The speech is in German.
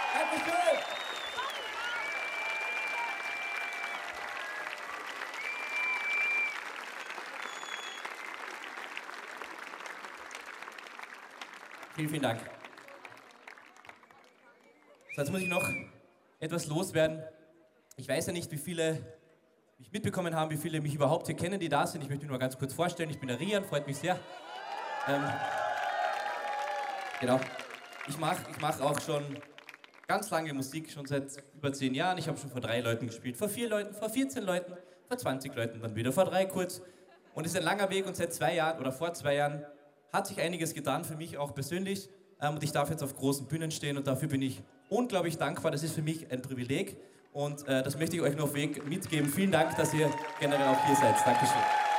Dankeschön. Vielen, vielen Dank. So, jetzt muss ich noch etwas loswerden. Ich weiß ja nicht, wie viele mich mitbekommen haben, wie viele mich überhaupt hier kennen, die da sind. Ich möchte mich nur ganz kurz vorstellen. Ich bin der Rian, freut mich sehr. Genau. Ich mach auch schon ganz lange Musik, schon seit über 10 Jahren. Ich habe schon vor 3 Leuten gespielt, vor 4 Leuten, vor 14 Leuten, vor 20 Leuten, dann wieder vor 3 kurz. Und es ist ein langer Weg und seit 2 Jahren oder vor 2 Jahren hat sich einiges getan für mich auch persönlich. Und ich darf jetzt auf großen Bühnen stehen und dafür bin ich unglaublich dankbar. Das ist für mich ein Privileg und das möchte ich euch nur auf Weg mitgeben. Vielen Dank, dass ihr generell auch hier seid. Dankeschön.